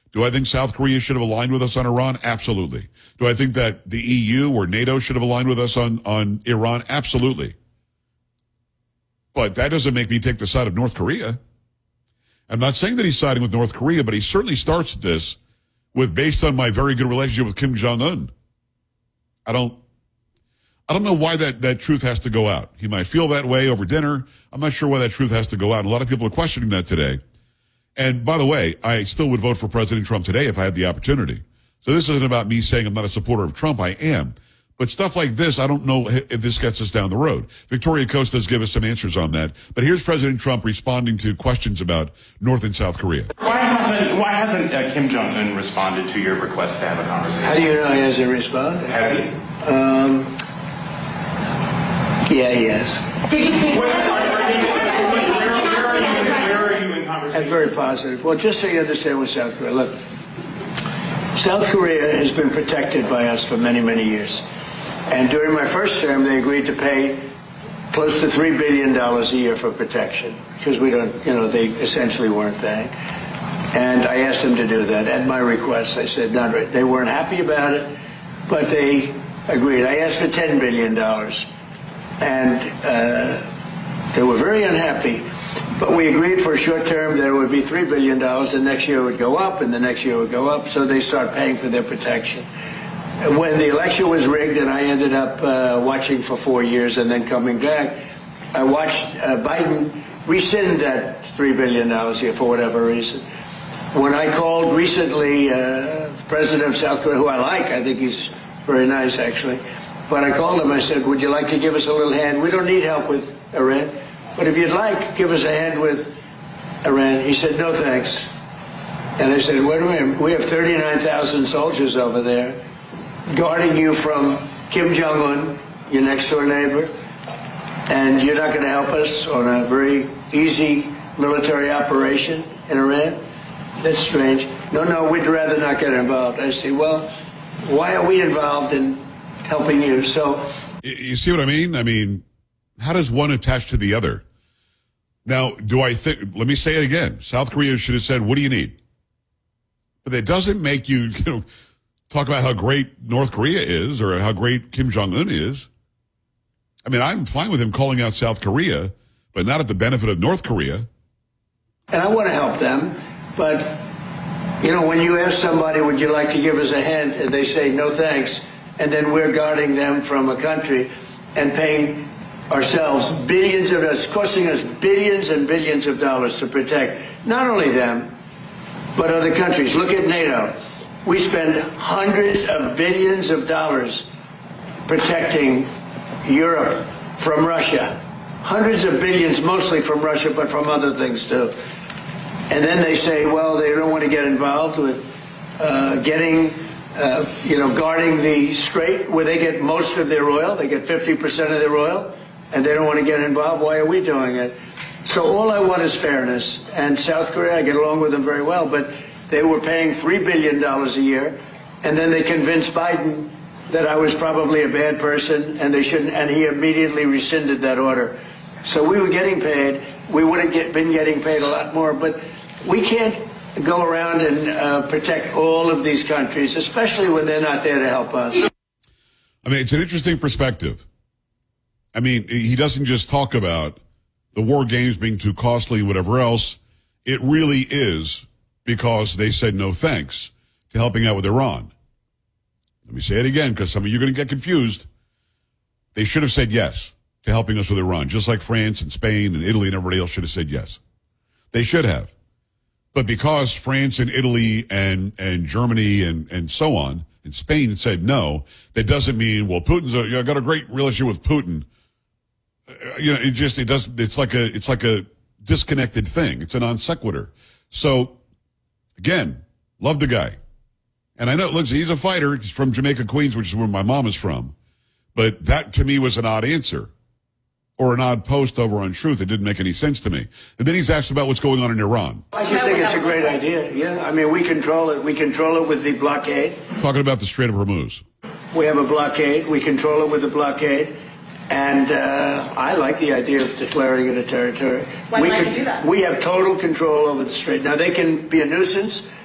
Do I think South Korea should have aligned with us on Iran? Absolutely. Do I think that the EU or NATO should have aligned with us on Iran? Absolutely. But that doesn't make me take the side of North Korea. I'm not saying that he's siding with North Korea, but he certainly starts this with based on my very good relationship with Kim Jong-un. I don't know why that truth has to go out. He might feel that way over dinner. I'm not sure why that truth has to go out. And a lot of people are questioning that today. And by the way, I still would vote for President Trump today if I had the opportunity. So this isn't about me saying I'm not a supporter of Trump. I am. But stuff like this, I don't know if this gets us down the road. Victoria Costas give us some answers on that. But here's President Trump responding to questions about North and South Korea. Why hasn't Kim Jong-un responded to your request to have a conversation? How do you know he hasn't responded? Has he? Yeah, he has. Did you speak to him? Where are you in conversation? I'm very positive. Well, just so you understand with South Korea, look, South Korea has been protected by us for many, many years. And during my first term, they agreed to pay close to $3 billion a year for protection because they essentially weren't paying. And I asked them to do that at my request. I said, not right. They weren't happy about it, but they agreed. I asked for $10 billion. And they were very unhappy. But we agreed for a short term that it would be $3 billion. The next year it would go up, and the next year it would go up. So they start paying for their protection. When the election was rigged and I ended up watching for 4 years and then coming back, I watched Biden rescind that $3 billion here for whatever reason. When I called recently the president of South Korea, who I like, I think he's very nice actually, but I called him, I said, would you like to give us a little hand? We don't need help with Iran, but if you'd like, give us a hand with Iran. He said, no thanks. And I said, wait a minute, we have 39,000 soldiers over there guarding you from Kim Jong-un, your next door neighbor, and you're not going to help us on a very easy military operation in Iran? That's strange. No, we'd rather not get involved. I say, well, why are we involved in helping you? So, you see what I mean? I mean, how does one attach to the other? Now, let me say it again. South Korea should have said, what do you need? But that doesn't make you talk about how great North Korea is or how great Kim Jong-un is. I mean, I'm fine with him calling out South Korea, but not at the benefit of North Korea. And I want to help them, but, when you ask somebody, would you like to give us a hand, and they say, no thanks, and then we're guarding them from a country and paying ourselves billions of dollars, costing us billions and billions of dollars to protect not only them, but other countries. Look at NATO. We spend hundreds of billions of dollars protecting Europe from Russia. Hundreds of billions, mostly from Russia, but from other things too. And then they say, well, they don't want to get involved with guarding the strait where they get most of their oil. They get 50% of their oil, and they don't want to get involved. Why are we doing it? So all I want is fairness. And South Korea, I get along with them very well, but they were paying $3 billion a year, and then they convinced Biden that I was probably a bad person and they shouldn't, and he immediately rescinded that order. So we were getting paid. We would have been getting paid a lot more, but we can't go around and protect all of these countries, especially when they're not there to help us. I mean, it's an interesting perspective. I mean, he doesn't just talk about the war games being too costly and whatever else. It really is because they said no thanks to helping out with Iran. Let me say it again because some of you are going to get confused. They should have said yes to helping us with Iran, just like France and Spain and Italy and everybody else should have said yes. They should have. But because France and Italy and Germany and so on, and Spain said no, that doesn't mean, well, Putin's got a great relationship with Putin. It's like a disconnected thing. It's a non sequitur. So again, love the guy. And I know, look, he's a fighter. He's from Jamaica, Queens, which is where my mom is from. But that to me was an odd answer or an odd post over on Truth. It didn't make any sense to me. And then he's asked about what's going on in Iran. I just think it's a great idea. Yeah. I mean, we control it. We control it with the blockade. Talking about the Strait of Hormuz. We have a blockade. We control it with the blockade. And I like the idea of declaring it a territory. Why can't you do that? We have total control over the strait. Now, they can be a nuisance.